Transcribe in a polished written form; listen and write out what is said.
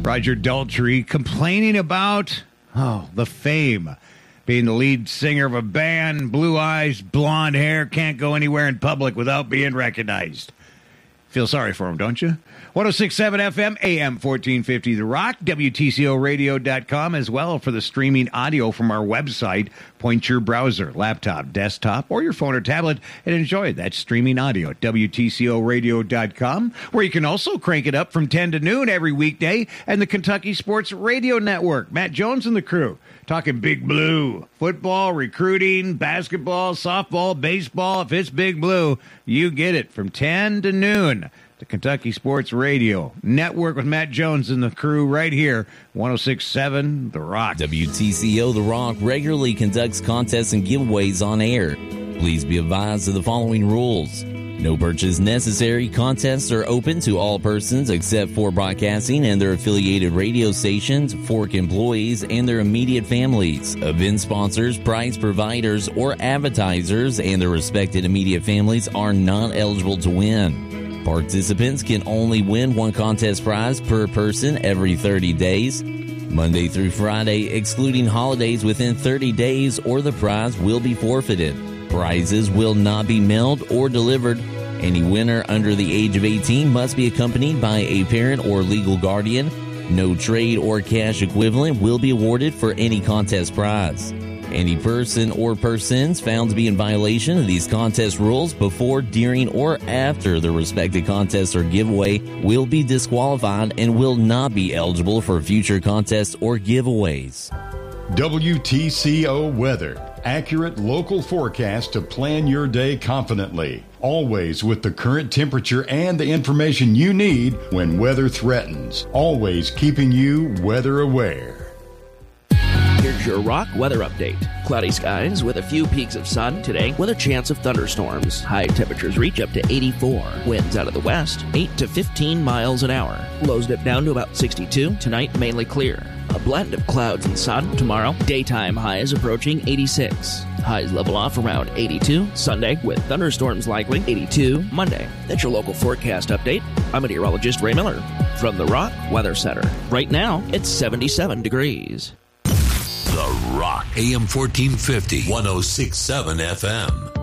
Roger Daltrey complaining about, the fame. Being the lead singer of a band, blue eyes, blonde hair, can't go anywhere in public without being recognized. Feel sorry for him, don't you? 106.7 FM, AM 1450 The Rock, WTCOradio.com, as well for the streaming audio from our website. Point your browser, laptop, desktop, or your phone or tablet and enjoy that streaming audio at WTCOradio.com, where you can also crank it up from 10 to noon every weekday, and the Kentucky Sports Radio Network. Matt Jones and the crew talking Big Blue, football, recruiting, basketball, softball, baseball. If it's Big Blue, you get it from 10 to noon. The Kentucky Sports Radio Network with Matt Jones and the crew right here, 106.7 The Rock. WTCO The Rock regularly conducts contests and giveaways on air. Please be advised of the following rules. No purchase necessary. Contests are open to all persons except for broadcasting and their affiliated radio stations, Fork employees, and their immediate families. Event sponsors, prize providers, or advertisers and their respected immediate families are not eligible to win. Participants can only win one contest prize per person every 30 days, Monday through Friday, excluding holidays within 30 days, or the prize will be forfeited. Prizes will not be mailed or delivered. Any winner under the age of 18 must be accompanied by a parent or legal guardian. No trade or cash equivalent will be awarded for any contest prize. Any person or persons found to be in violation of these contest rules before, during, or after the respective contest or giveaway will be disqualified and will not be eligible for future contests or giveaways. WTCO Weather. Accurate local forecast to plan your day confidently. Always with the current temperature and the information you need when weather threatens. Always keeping you weather aware. Here's your Rock weather update. Cloudy skies with a few peaks of sun today with a chance of thunderstorms. High temperatures reach up to 84. Winds out of the west, 8 to 15 miles an hour. Lows dip down to about 62. Tonight, mainly clear. A blend of clouds and sun tomorrow. Daytime highs approaching 86. Highs level off around 82 Sunday with thunderstorms likely. 82 Monday. That's your local forecast update. I'm meteorologist Ray Miller from the Rock Weather Center. Right now, it's 77 degrees. The Rock, AM 1450, 106.7 FM.